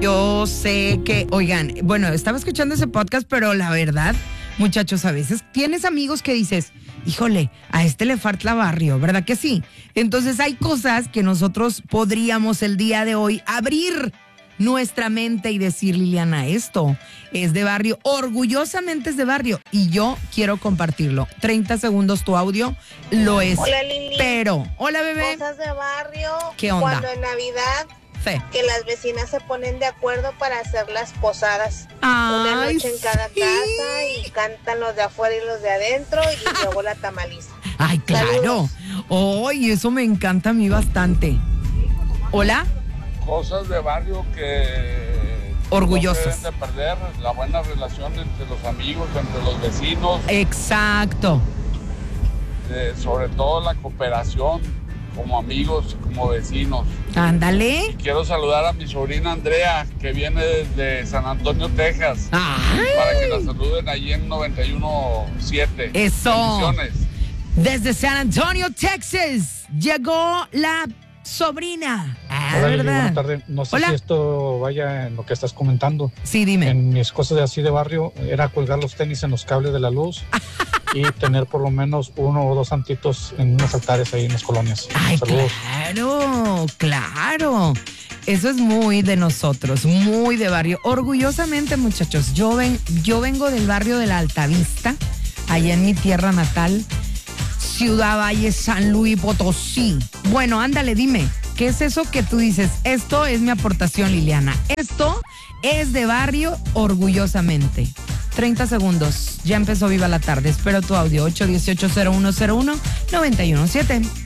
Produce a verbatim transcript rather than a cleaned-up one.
Yo sé que, oigan, bueno, estaba escuchando ese podcast, pero la verdad, muchachos, a veces tienes amigos que dices, híjole, a este le falta barrio, ¿verdad que sí? Entonces hay cosas que nosotros podríamos el día de hoy abrir nuestra mente y decir, Liliana, esto es de barrio, orgullosamente es de barrio, y yo quiero compartirlo. treinta segundos tu audio, lo es. Hola, Lili. Pero, hola, bebé. Cosas de barrio. ¿Qué onda? Cuando en Navidad, Sí. que las vecinas se ponen de acuerdo para hacer las posadas. Ay, Una noche en cada sí. casa y cantan los de afuera y los de adentro y luego la tamaliza. Ay, claro. Ay, eso me encanta a mí bastante. Hola. Cosas de barrio que Orgullosos. no se deben de perder, la buena relación entre los amigos, entre los vecinos, Exacto. eh, sobre todo la cooperación como amigos, como vecinos. Ándale. Quiero saludar a mi sobrina Andrea, que viene desde San Antonio, Texas, Ay. para que la saluden allí en noventa y uno punto siete. Eso. Bendiciones. Desde San Antonio, Texas, llegó la sobrina. Ah, Hola, Lili, ¿verdad? buenas tardes. No sé Hola. si esto vaya en lo que estás comentando. Sí, dime. En mis cosas de así de barrio era colgar los tenis en los cables de la luz y tener por lo menos uno o dos santitos en unos altares ahí en las colonias. Ay, Saludos. claro, claro. Eso es muy de nosotros, muy de barrio. Orgullosamente, muchachos, yo, ven, yo vengo del barrio de la Altavista, allá en mi tierra natal, Ciudad Valle, San Luis Potosí. Bueno, ándale, dime, ¿qué es eso que tú dices? Esto es mi aportación, Liliana. Esto es de barrio orgullosamente. treinta segundos. Ya empezó Viva la Tarde. Espero tu audio. ocho uno ocho, cero uno cero uno, nueve uno siete.